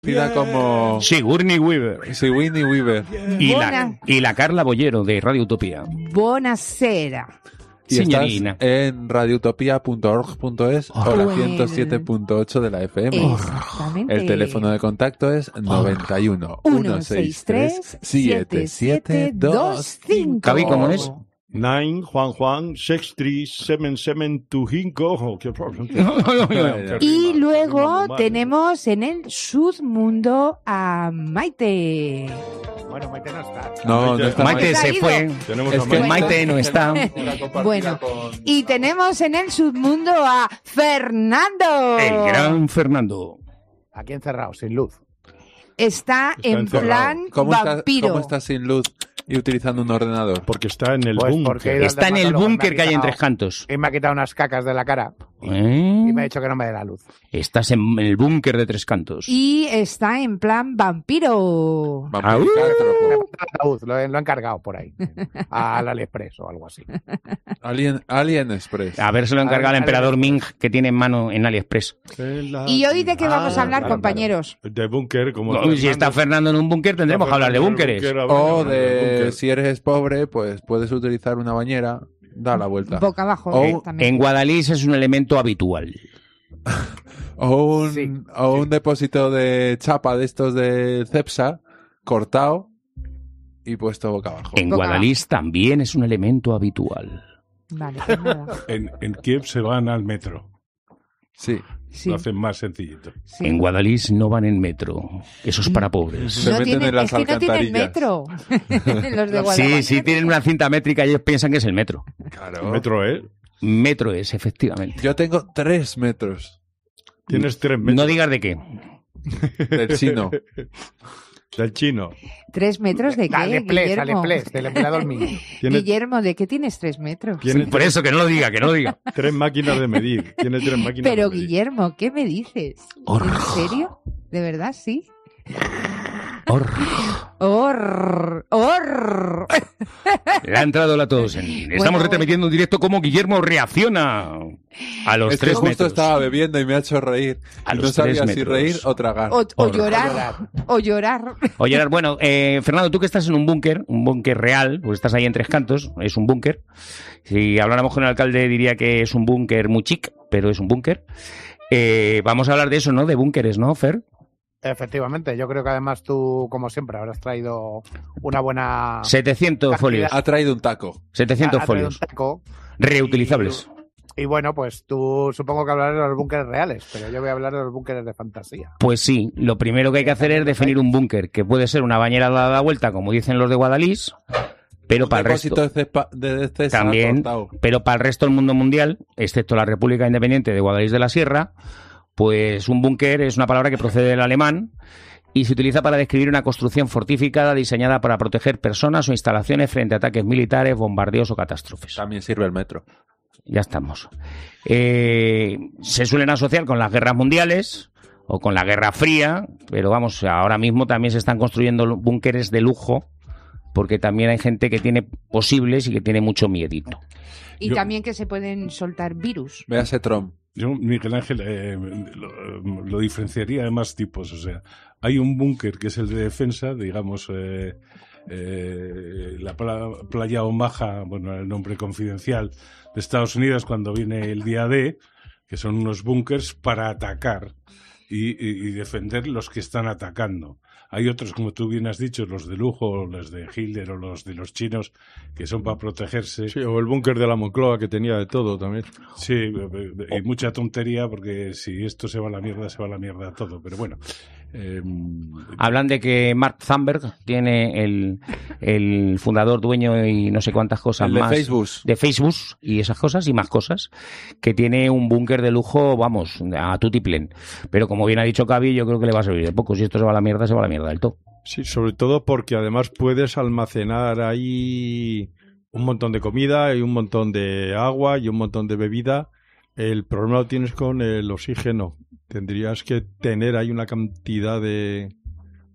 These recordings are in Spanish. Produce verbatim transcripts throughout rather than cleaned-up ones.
Conocida como Sigourney Weaver. Sigourney Weaver. Y la, y la Carla Bollero de Radio Utopía. Buonasera. Y Señorina. estás en radioutopia punto org punto es o la ciento siete punto ocho de la F M. Exactamente. El teléfono de contacto es noventa y uno, ciento sesenta y tres, setenta y siete veinticinco. Cabi, ¿cómo es? Nine, Juan Juan, six three seven seven two cinco. Y luego tenemos en el submundo a Maite. Bueno, Maite no está. No, no está Maite Maite. se fue. Tenemos Es a que Maite. Maite no está. Bueno, y tenemos en el submundo a Fernando. El gran Fernando. Aquí encerrado, sin luz. Está, Está en encerrado. plan ¿Cómo estás, vampiro. ¿Cómo estás sin luz y utilizando un ordenador? Porque está en el Pues porque he búnker. ido al Está en el dermatólogo, búnker me ha que hay en quitado- Tres Cantos. Y me ha quitado unas cacas de la cara ¿Eh? y me ha dicho que no me dé la luz. Estás en el búnker de Tres Cantos. Y está en plan vampiro. Vampiricántropo. La luz, lo, he- lo he encargado por ahí. Al AliExpress o algo así. Alien, Alien Express. A ver, se lo encarga A el ver, emperador a ver. Ming que tiene en mano en AliExpress. ¿Y hoy de qué vamos a Ah, hablar, claro, compañeros? De búnker, como No, si está Fernando en un búnker, tendremos que hablar de búnkeres. O de si eres pobre, pues puedes utilizar una bañera, da la vuelta. Boca abajo, O- directamente. En Guadalís es un elemento habitual. O un, Sí, o sí. un depósito de chapa de estos de Cepsa, cortado y puesto boca abajo. En Boca Guadalís también es un elemento habitual. Vale, pues nada. En, en Kiev se van al metro. Sí. Sí, Lo hacen más sencillito. sí. En Guadalís no van en metro. Eso es para pobres. Se No meten tienen- en las es que no tienen alcantarillas. metro. Los de Sí, Guadalajara. sí, tienen una cinta métrica y ellos piensan que es el metro. Claro. El metro, ¿eh? Metro es, efectivamente. Yo tengo tres metros Tienes tres metros. No digas de qué. del chino. Del chino. ¿Tres metros de qué, AliExpress, Guillermo? AliExpress, del empleador mío. Tiene, Guillermo, ¿de qué tienes tres metros? tiene Por eso, que no lo diga, que no lo diga. tres máquinas de medir. Tiene tres máquinas Pero, de medir. Guillermo, ¿qué me dices? Hor- ¿En serio? ¿De verdad, sí? Hor- ¡Horror! ¡Horror! Le ha entrado la tos. En- Estamos Bueno, retransmitiendo en directo cómo Guillermo reacciona a los Es que tres justo metros. estaba bebiendo y me ha hecho reír. A Y no los sabía tres si metros. reír o tragar. O, o Horror. llorar. O llorar. Oye, Gerard, bueno, eh, Fernando, tú que estás en un búnker, un búnker real, pues estás ahí en Tres Cantos, es un búnker. Si habláramos con el alcalde diría que es un búnker muy chic, pero es un búnker. Eh, vamos a hablar de eso, ¿no? De búnkeres, ¿no, Fer? Efectivamente, yo creo que además tú, como siempre, habrás traído una buena... setecientos folios. Ha traído un taco. setecientos ha traído folios. un taco. Reutilizables. Y bueno, pues tú supongo que hablarás de los búnkeres reales, pero yo voy a hablar de los búnkeres de fantasía. Pues sí, lo primero que hay que hacer es definir un búnker, que puede ser una bañera dada la vuelta, como dicen los de Guadalís, pero Un para el resto... depósito de, cepa- de César También, cortado. pero para el resto del mundo mundial, excepto la República Independiente de Guadalís de la Sierra, pues un búnker es una palabra que procede del alemán y se utiliza para describir una construcción fortificada diseñada para proteger personas o instalaciones frente a ataques militares, bombardeos o catástrofes. También sirve el metro. Ya estamos. Eh, se suelen asociar con las guerras mundiales o con la Guerra Fría, pero vamos, ahora mismo también se están construyendo búnkeres de lujo porque también hay gente que tiene posibles y que tiene mucho miedito. Y Yo- también que se pueden soltar virus. Véase Trump. Yo, Miguel Ángel, eh, lo, lo diferenciaría de más tipos. O sea, hay un búnker que es el de defensa, digamos, eh, eh, la pla- playa Omaha, bueno, el nombre confidencial de Estados Unidos cuando viene el día D, que son unos búnkers para atacar y, y- y defender los que están atacando. Hay otros, como tú bien has dicho, los de lujo, los de Hitler o los de los chinos, que son para protegerse. Sí, o el búnker de la Moncloa que tenía de todo también. Sí, y mucha tontería porque si esto se va a la mierda, se va a la mierda todo. Pero bueno. Eh, Hablan de que Mark Zuckerberg tiene el, el fundador, dueño y no sé cuántas cosas El de más. Facebook. De Facebook y esas cosas y más cosas. Que tiene un búnker de lujo, vamos, a tutiplén. Pero como bien ha dicho Cavi, yo creo que le va a servir de poco. Si esto se va a la mierda, se va a la mierda del todo. Sí, sobre todo porque además puedes almacenar ahí un montón de comida y un montón de agua y un montón de bebida. El problema lo tienes con el oxígeno. Tendrías que tener ahí una cantidad de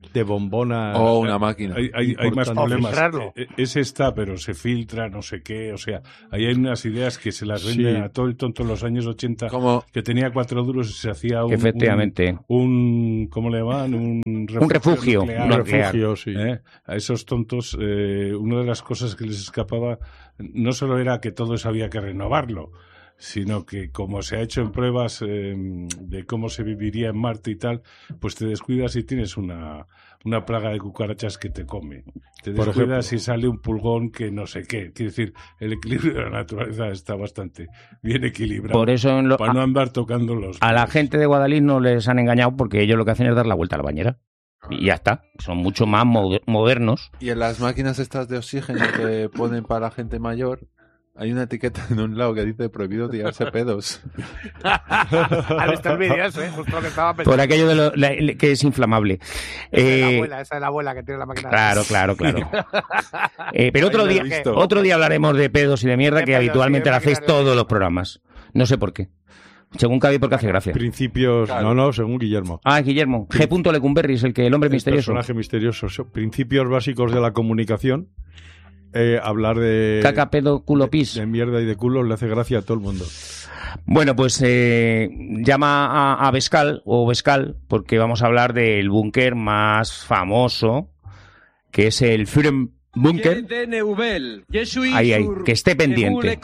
de bombona. O una máquina. Hay, hay, hay más problemas. Filtrarlo. E- Ese está, pero se filtra, no sé qué. O sea, ahí hay unas ideas que se las venden Sí. a todo el tonto en los años ochenta, Como que tenía cuatro duros y se hacía un... Efectivamente. Un, un- ¿cómo le llaman? Un refugio. Un refugio. nuclear. Un nuclear. refugio, sí. ¿Eh? A esos tontos, eh, una de las cosas que les escapaba no solo era que todo eso había que renovarlo, sino que como se ha hecho en pruebas eh, de cómo se viviría en Marte y tal, pues te descuidas y tienes una, una plaga de cucarachas que te come. Te Por descuidas ejemplo. y sale un pulgón que no sé qué. Quiere decir, el equilibrio de la naturaleza está bastante bien equilibrado. Por eso en lo- para no andar tocando los... a la gente de Guadalix no les han engañado porque ellos lo que hacen es dar la vuelta a la bañera. Y ya está. Son mucho más moder- modernos. y en las máquinas estas de oxígeno que ponen para gente mayor, hay una etiqueta en un lado que dice prohibido tirarse pedos. ¿Has visto el vídeo ese? Justo lo que estaba pensando. Por aquello de lo, la- que es inflamable. Esa de la Eh, abuela, esa de la abuela que tiene la máquina. Claro, claro, claro. Eh, pero otro Ahí lo he día, visto. otro día hablaremos de pedos y de mierda De que pedos, habitualmente sí, de lo hacéis máquinas de- todos los programas. No sé por qué. Según Cavi, porque hace gracia. Principios, Claro. no, no, según Guillermo. Ah, Guillermo. G. Lecumberris, el que el hombre El misterioso. personaje misterioso. So- Principios básicos de la comunicación. Eh, hablar de, Caca, pedo, culo, pis. de mierda y de culo le hace gracia a todo el mundo. Bueno, pues eh, llama a, a Bescal, o Bescal, porque vamos a hablar del búnker más famoso, que es el Führer Bunker. Ahí, ahí, que esté pendiente.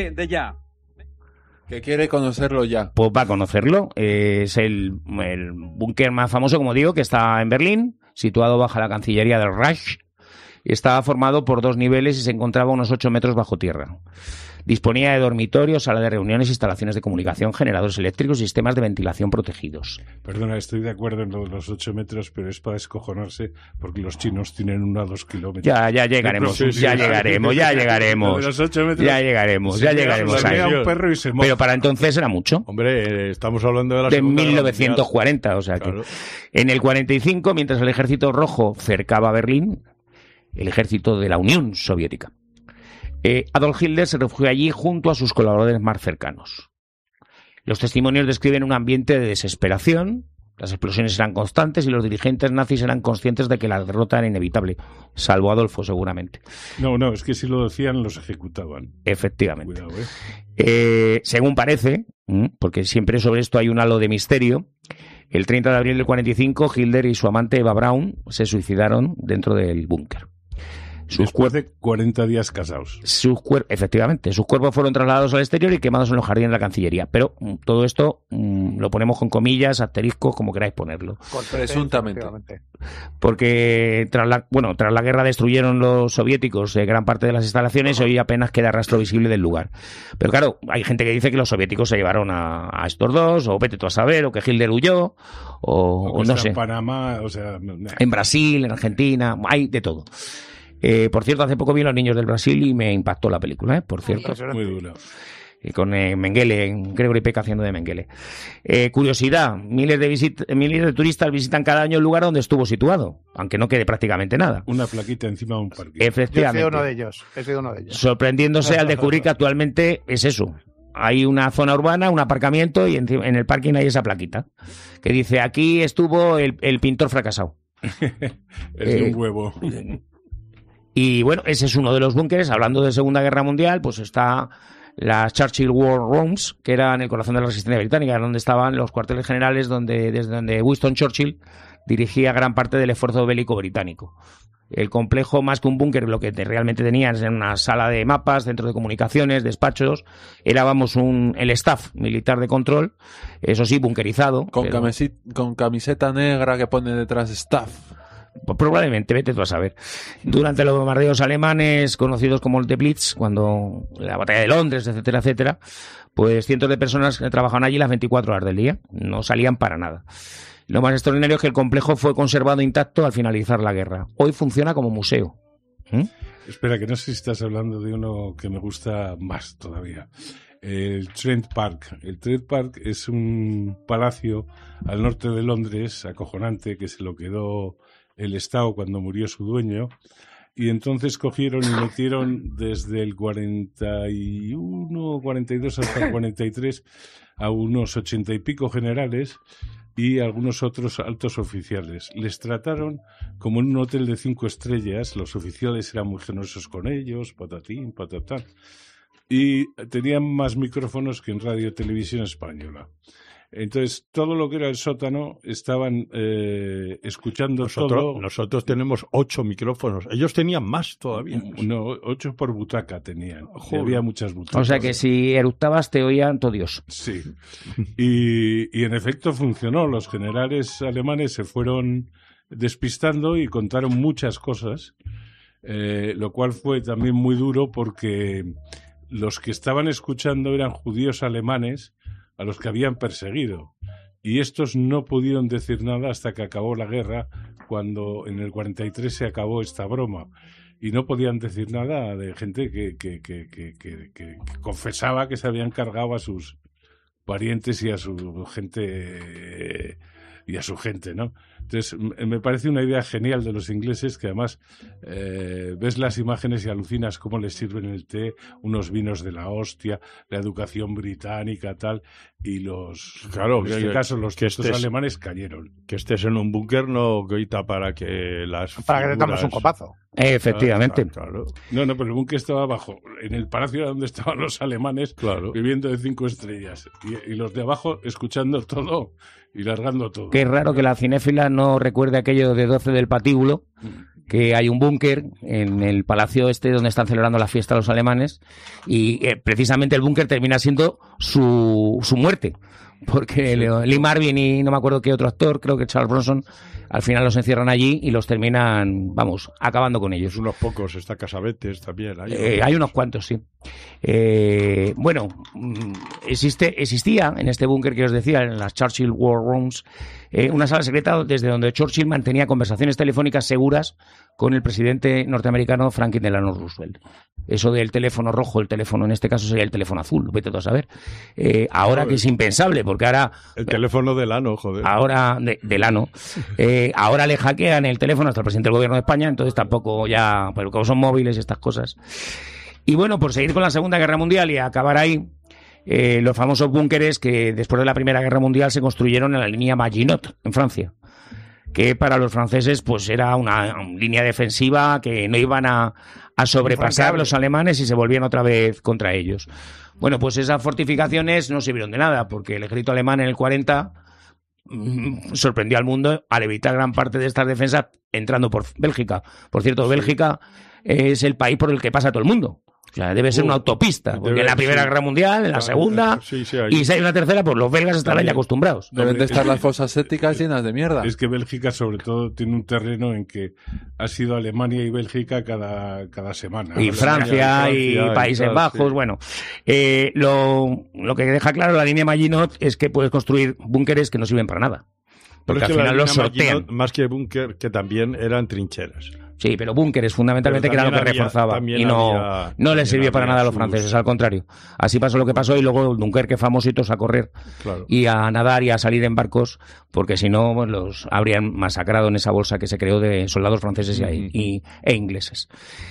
Que quiere conocerlo ya. Pues va a conocerlo. Eh, es el, el búnker más famoso, como digo, que está en Berlín, situado bajo la Cancillería del Reich. Estaba formado por dos niveles y se encontraba a unos ocho metros bajo tierra. Disponía de dormitorios, sala de reuniones, instalaciones de comunicación, generadores eléctricos y sistemas de ventilación protegidos. Perdona, estoy de acuerdo en lo de los ocho metros, pero es para descojonarse porque los chinos tienen uno a dos kilómetros. Ya, ya llegaremos, Sí, sí, ya sí. llegaremos, ya Lo de llegaremos. los ocho metros, Ya llegaremos, se ya queda- llegaremos se ahí. queda un perro y se moja. Pero para entonces era mucho. Hombre, eh, estamos hablando de la De Segunda Guerra mil novecientos cuarenta, o sea Mundial. que... Claro. En el cuarenta y cinco, mientras el ejército rojo cercaba Berlín, el ejército de la Unión Soviética, eh, Adolf Hitler se refugió allí junto a sus colaboradores más cercanos. Los testimonios describen un ambiente de desesperación, las explosiones eran constantes y los dirigentes nazis eran conscientes de que la derrota era inevitable, salvo Adolfo seguramente. No, no, es que si lo decían, los ejecutaban. Efectivamente. Cuidado, ¿eh? Eh, según parece, ¿m? porque siempre sobre esto hay un halo de misterio, el treinta de abril del cuarenta y cinco, Hitler y su amante Eva Braun se suicidaron dentro del búnker. Sus Después de cuarenta días casados. Sus cuer- efectivamente, sus cuerpos fueron trasladados al exterior y quemados en los jardines de la Cancillería. Pero mm, todo esto mm, lo ponemos con comillas, asteriscos, como queráis ponerlo. Presuntamente. Efectivamente. Porque tras la, bueno, tras la guerra destruyeron los soviéticos eh, gran parte de las instalaciones y hoy apenas queda rastro visible del lugar. Pero claro, hay gente que dice que los soviéticos se llevaron a, a estos dos, o vete tú a saber, o que Hitler huyó, o, O o que no está sé. en Panamá, o sea... nah. En Brasil, en Argentina, hay de todo. Eh, por cierto, hace poco vi Los niños del Brasil y me impactó la película, ¿eh? Por cierto. Muy duro. Y con eh, Mengele, Gregory Peck haciendo de Mengele. Eh, curiosidad, miles de, visit miles de turistas visitan cada año el lugar donde estuvo situado, aunque no quede prácticamente nada. Una plaquita encima de un parque. Yo he Efectivamente. sido uno de ellos. He sido uno de ellos. Sorprendiéndose al descubrir que actualmente es eso. Hay una zona urbana, un aparcamiento y encima- en el parking hay esa plaquita que dice aquí estuvo el, el pintor fracasado. Es de eh, un huevo. Y bueno, ese es uno de los búnkeres. Hablando de Segunda Guerra Mundial, pues está las Churchill War Rooms, que eran el corazón de la resistencia británica, donde estaban los cuarteles generales donde, desde donde Winston Churchill dirigía gran parte del esfuerzo bélico británico. El complejo, más que un búnker, lo que te- realmente tenían era una sala de mapas, centro de comunicaciones, despachos. Era, vamos, un, el staff militar de control, eso sí, bunkerizado. Con, pero- camisi- con camiseta negra que pone detrás staff. Pues probablemente, vete tú a saber. Durante los bombardeos alemanes, conocidos como el de Blitz, cuando la batalla de Londres, etcétera, etcétera, pues cientos de personas que trabajaban allí las veinticuatro horas del día. No salían para nada. Lo más extraordinario es que el complejo fue conservado intacto al finalizar la guerra. Hoy funciona como museo. ¿Mm? Espera, que no sé si estás hablando de uno que me gusta más todavía. El Trent Park. El Trent Park es un palacio al norte de Londres, acojonante, que se lo quedó el Estado cuando murió su dueño. Y entonces cogieron y metieron desde el cuarenta y uno, cuarenta y dos hasta el cuarenta y tres a unos ochenta y pico generales. y algunos otros altos oficiales. Les trataron como en un hotel de cinco estrellas, los oficiales eran muy generosos con ellos, patatín, patatán, y tenían más micrófonos que en Radio Televisión Española. Entonces, todo lo que era el sótano estaban eh, escuchando nosotros, todo. Nosotros tenemos ocho micrófonos. Ellos tenían más todavía. No, ocho por butaca tenían. Y había muchas butacas. O sea que si eructabas te oían todo Dios. Sí. Y, y en efecto funcionó. Los generales alemanes se fueron despistando y contaron muchas cosas, eh, lo cual fue también muy duro porque los que estaban escuchando eran judíos alemanes a los que habían perseguido. Y estos no pudieron decir nada hasta que acabó la guerra, cuando en el cuarenta y tres se acabó esta broma. Y no podían decir nada de gente que, que, que, que, que, que confesaba que se habían cargado a sus parientes y a su gente, y a su gente, ¿no? Entonces, me parece una idea genial de los ingleses, que además eh, ves las imágenes y alucinas cómo les sirven el té, unos vinos de la hostia, la educación británica, tal, y los, claro, en este que, caso, los que estos estés, alemanes cayeron. Que estés en un búnker no grita para que las Para figuras... que te tomes un copazo. Efectivamente. Claro, claro. No, no, pero el búnker estaba abajo. En el palacio era donde estaban los alemanes, Claro. viviendo de cinco estrellas. Y, y los de abajo escuchando todo y largando todo. Qué raro que la cinéfila no recuerde aquello de doce del patíbulo, que hay un búnker en el palacio este donde están celebrando la fiesta los alemanes, y eh, precisamente el búnker termina siendo su, su muerte. Porque sí. Lee Marvin y no me acuerdo qué otro actor, creo que Charles Bronson, al final los encierran allí y los terminan, vamos, acabando con ellos. Unos pocos, está Casabetes también. Hay, eh, hay unos cuantos, sí. Eh, bueno, existe, existía en este búnker que os decía, en las Churchill War Rooms, eh, una sala secreta desde donde Churchill mantenía conversaciones telefónicas seguras con el presidente norteamericano Franklin Delano Roosevelt. Eso del teléfono rojo, el teléfono en este caso sería el teléfono azul, vete tú a saber. Eh, ahora que es impensable, porque ahora... El teléfono del ano, joder. Ahora, de, del ano. Eh, ahora le hackean el teléfono hasta el presidente del gobierno de España, entonces tampoco ya... Pero como son móviles y estas cosas. Y bueno, por seguir con la Segunda Guerra Mundial y acabar ahí, eh, los famosos búnkeres que después de la Primera Guerra Mundial se construyeron en la línea Maginot, en Francia, que para los franceses pues era una, una línea defensiva que no iban a, a sobrepasar los alemanes y se volvían otra vez contra ellos. Bueno, pues esas fortificaciones no sirvieron de nada, porque el ejército alemán en el cuarenta mmm, sorprendió al mundo al evitar gran parte de estas defensas entrando por Bélgica. Por cierto, sí. Bélgica es el país por el que pasa todo el mundo. O sea, debe ser una autopista, porque debe, en la Primera sí. Guerra Mundial, en la Segunda, sí, sí, y si hay una tercera, pues los belgas estarán ya acostumbrados. Deben de estar las fosas sépticas llenas de mierda. Es que Bélgica, sobre todo, tiene un terreno en que ha sido Alemania y Bélgica cada, cada semana. Y Francia, Francia y, y Países y tal, Bajos, sí. Bueno. Eh, lo, lo que deja claro la línea Maginot es que puedes construir búnkeres que no sirven para nada. Porque al final los sortean. Maginot, más que búnker, que también eran trincheras. Sí, pero búnkeres fundamentalmente, que era lo que había, reforzaba y no, había, no les sirvió para nada a los sus... franceses, al contrario. Así pasó lo que pasó y luego Dunkerque famositos a correr claro. y a nadar y a salir en barcos, porque si no pues, los habrían masacrado en esa bolsa que se creó de soldados franceses y, uh-huh. y, e ingleses.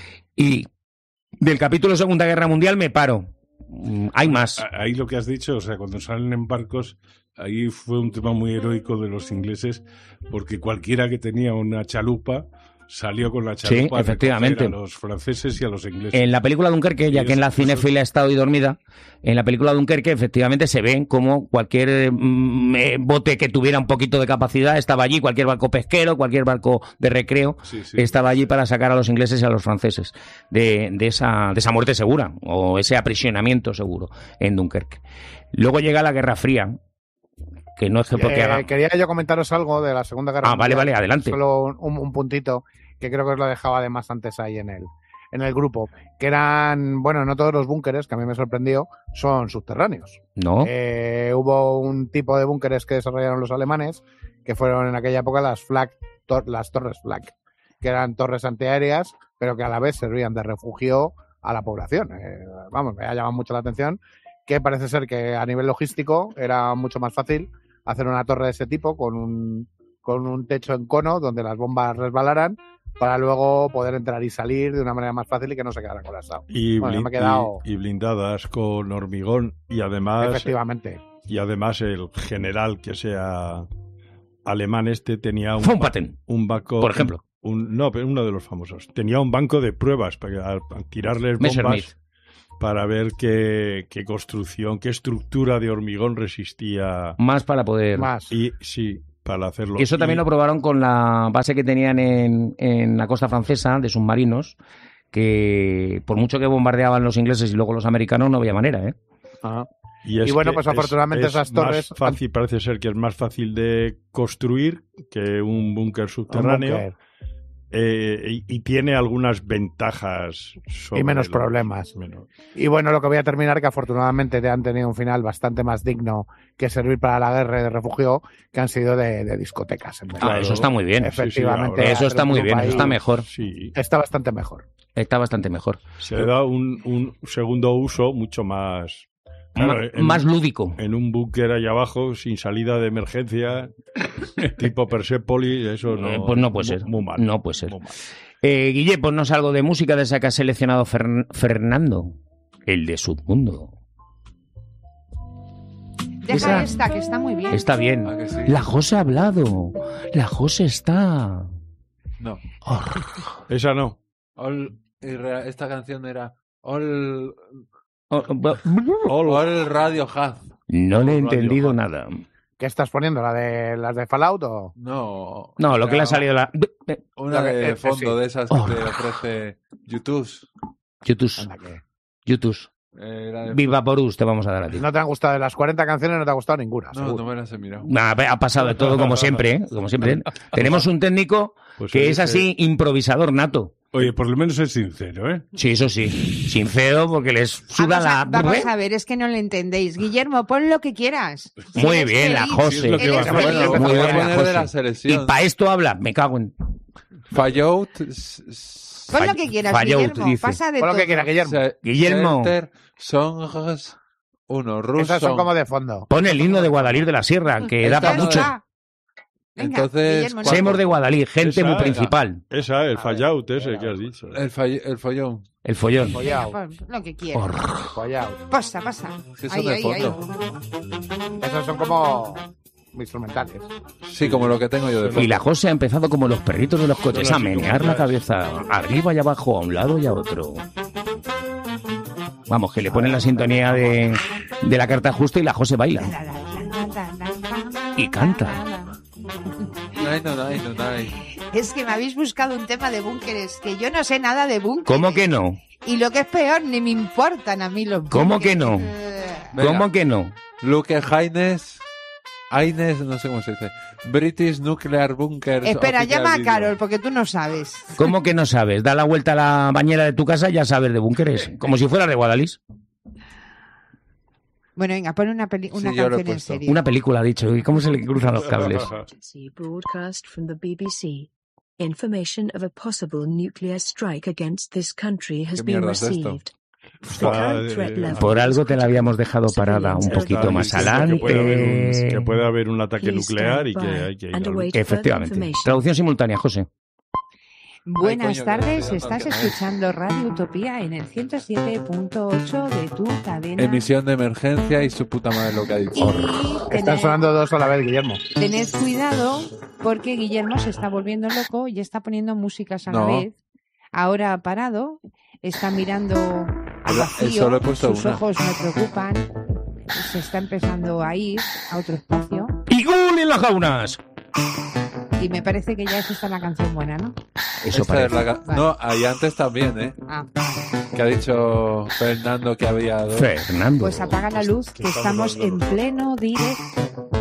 Y del capítulo Segunda Guerra Mundial me paro. Hay más. Ahí lo que has dicho, o sea, cuando salen en barcos, ahí fue un tema muy heroico de los ingleses, porque cualquiera que tenía una chalupa salió con la chalupa sí, efectivamente. a los franceses y a los ingleses. En la película Dunkerque, ya que en la cinéfila he estado y dormida, en la película Dunkerque efectivamente se ven como cualquier mm, eh, bote que tuviera un poquito de capacidad estaba allí, cualquier barco pesquero, cualquier barco de recreo, sí, sí. estaba allí para sacar a los ingleses y a los franceses de, de, esa, de esa muerte segura, o ese aprisionamiento seguro en Dunkerque. Luego llega la Guerra Fría, que no es que porque eh, haga... Quería yo comentaros algo de la Segunda Guerra ah, Mundial. Ah, vale, vale, adelante. Solo un, un puntito que creo que os lo dejaba además antes ahí en el, en el grupo, que eran, bueno, no todos los búnkeres, que a mí me sorprendió, son subterráneos. ¿No? Eh, hubo un tipo de búnkeres que desarrollaron los alemanes, que fueron en aquella época las Flak, tor, las torres Flak, que eran torres antiaéreas, pero que a la vez servían de refugio a la población. Eh, vamos, me ha llamado mucho la atención, que parece ser que a nivel logístico era mucho más fácil hacer una torre de ese tipo con un, con un techo en cono donde las bombas resbalaran para luego poder entrar y salir de una manera más fácil y que no se quedaran colapsados. Y, bueno, bli- me he quedado... y, y blindadas con hormigón y además... Efectivamente. Y además el general que sea alemán este tenía un, Von Patten, un banco... por ejemplo. Un, no, pero uno de los famosos. Tenía un banco de pruebas para, para tirarles bombas Messerschmitt. para ver qué, qué construcción, qué estructura de hormigón resistía. Más para poder... Más. Y sí, para hacerlo. Y eso también Y- lo probaron con la base que tenían en, en la costa francesa de submarinos, que por mucho que bombardeaban los ingleses y luego los americanos, no había manera, ¿eh? Ajá. Y, es Y bueno, que pues es- afortunadamente es esas más torres- fácil, parece ser que es más fácil de construir que un búnker Un subterráneo. búnker. eh, y, y tiene algunas ventajas sobre Y menos los- problemas. menos. Y bueno, lo que voy a terminar, que afortunadamente te han tenido un final bastante más digno que servir para la guerra de refugio, que han sido de, de discotecas. En verdad. Ah, eso está muy bien. Efe- efectivamente, ahora- Eso está muy bien, eso ahí está mejor. Sí, Está bastante mejor. Está bastante mejor. se le da un, un segundo uso mucho más. Claro, Ma- en- más lúdico. En un búnker allá abajo, sin salida de emergencia, tipo Persepolis, eso no. Eh, pues no puede muy- ser. Muy mal. No puede ser. muy mal. Eh, Guille, ponnos algo de música de esa que ha seleccionado Fern- Fernando, el de Submundo. Deja Esa- esta, que está muy bien. Está bien. ¿A que sí? La Jose ha hablado. La Jose está. No. Esa no. All- y re- esta canción era All, Oh, bu- All Radiohead. No le he Radio. entendido nada. ¿Qué estás poniendo? ¿La de las de Fallout o...? No. No, lo que le era ha salido la. Una Lo que- de eh, fondo sí. de esas que Oh. te ofrece YouTube. YouTube. Anda, que- YouTube. Era de- Viva Porus, te vamos a dar a ti. No te han gustado de las cuarenta canciones, no te ha gustado ninguna. No, seguro. no me las he mirado. Nah, ha pasado de todo como siempre, ¿eh? Como siempre. Tenemos un técnico Pues que elige- es así improvisador nato. Oye, por lo menos es sincero, ¿eh? Sí, eso sí. Sincero porque les suda Vamos a, la... vamos a ver, es que no le entendéis. Guillermo, pon lo que quieras. Si Muy eres bien, la feliz, José. Sí, es lo que eres va a hacer. feliz. Bueno, Muy voy a buena, poner de José. la Y selección. para esto habla, me cago en... Fallout. s- s- Pon lo Fall- que quieras, Fallout, Guillermo. dice. Pasa de Pon lo todo. que quiera, Guillermo. se- Guillermo. Shelter, Songs. Uno, Russo. Esas son como de fondo. Pon el himno de Guadalí de la Sierra, que da Ya para Ya mucho. está. Venga, Entonces, Guillermo, ¿cuál- Semos de Guadalí, gente Esa, muy esa. principal. Esa, el fallout ese que has dicho. El, fall- el follón. El follón. Follao, Venga, pon lo que quieras. Hor- follao. Pasa, pasa. Que son Ahí, de ahí, ahí. fondo. Esos son como instrumentales. Sí, como lo que tengo yo de fondo. Y la José ha empezado como los perritos de los coches, Son a así como menear la atrás. cabeza, arriba y abajo, a un lado y a otro. Vamos, que le ponen la sintonía de, de la carta justa y la José baila. Y canta. Ay, no, ay, no, ay. Es que me habéis buscado un tema de búnkeres, que yo no sé nada de búnkeres. ¿Cómo que no? Y lo que es peor, ni me importan a mí los búnkeres. ¿Cómo que no? Eh, Venga. ¿Cómo que no? Luke Haines. Haines, no sé cómo se dice. British Nuclear Bunkers. Espera, Official llama a Video. Carol, porque tú no sabes. ¿Cómo que no sabes? Da la vuelta a la bañera de tu casa y ya sabes de búnkeres. Como si fuera de Guadalís. Bueno, venga, pon una, peli- una Sí, yo lo he canción en puesto. serio. Una película, ha dicho. ¿Y cómo se le cruzan los cables? Emergency broadcast from the B B C. Information of a possible nuclear strike against this country has ¿Qué been mierda es esto? received. The current threat level Por algo is te la habíamos dejado parada un Civilians poquito are más diciendo Que puede haber un, adelante. que puede haber un ataque Please nuclear y stand que by hay que ir and al- await further Efectivamente. information. Traducción simultánea, José. Buenas Ay, coño, que tardes, no sé estás dónde es. escuchando Radio Utopía en el ciento siete punto ocho de tu cadena. Emisión de emergencia y su puta madre lo que ha dicho. Y Están tened, sonando dos a la vez, Guillermo. tened cuidado porque Guillermo se está volviendo loco y está poniendo músicas a la No. vez. Ahora ha parado, está mirando al Eso- vacío, eso lo he puesto sus una. ojos me preocupan, se está empezando a ir a otro espacio ¡Y gol en las jaunas! y me parece que ya es esta la canción buena, ¿no? Eso Esta es parece. la ca- Vale. No, ahí antes también, ¿eh? Ah, Que ha dicho Fernando que había dos. Fernando. pues apaga la luz que estamos en pleno directo.